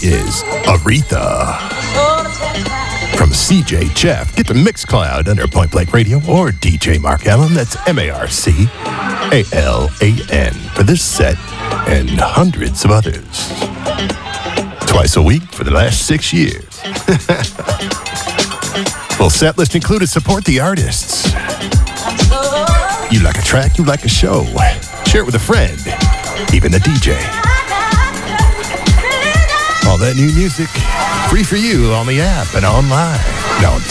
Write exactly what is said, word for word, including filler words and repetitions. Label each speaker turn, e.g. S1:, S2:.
S1: is Aretha. From C J Jeff, get to Mixcloud under Point Blank Radio or D J Mark Allen, that's M A R C A L A N, for this set and hundreds of others. Twice a week for the last six years. Full set list included support the artists. You like a track, you like a show. Share it with a friend, even a D J. All that new music, free for you on the app and online. Now